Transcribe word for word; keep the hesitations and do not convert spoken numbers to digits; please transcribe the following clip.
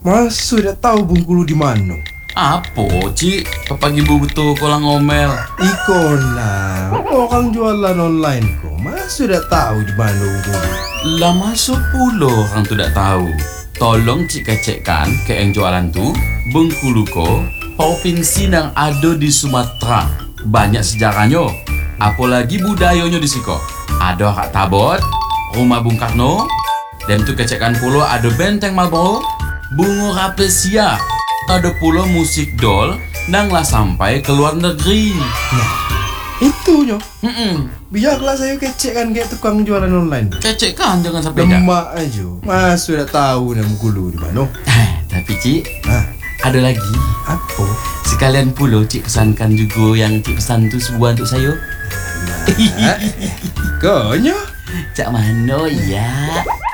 Masa dah tahu Bengkulu di mana? Apa, Cik? Pagi betul kau lang ngomel. Ikon lah. Orang jualan online kau. Masa dah tahu di mana Bengkulu? Lah masuk puluh orang tu tak tahu. Tolong Cik kecekkan ke yang jualan tu. Bengkulu ko, provinsi yang ada di Sumatera. Banyak sejarahnya. Apalagi budayanya di siko. Ada Hak Tabot, Rumah Bung Karno. Dan tu kecekkan pula ada Benteng Marlboro, Bunga Rafflesia. Ada pula musik dol nang lah sampai ke luar negeri. Nah, itunya. Hmm, Biarlah saya kecekkan kayak tukang jualan online. kecekkan jangan sampai dah. Lemak aja. Masa dah tahu dah Bengkulu di mana? Eh, tapi Cik, Hah? ada lagi. Apa? Sekalian pula Cik pesankan juga yang Cik pesan tu sebuah untuk saya. Kau nya? Cak mana ya?